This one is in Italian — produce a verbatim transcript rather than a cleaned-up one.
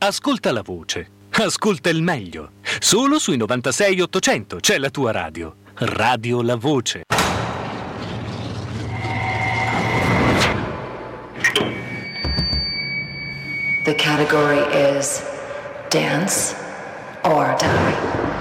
Ascolta la voce. Ascolta il meglio. Solo sui novantasei ottocento c'è la tua radio. Radio La Voce. The category is Dance or Die.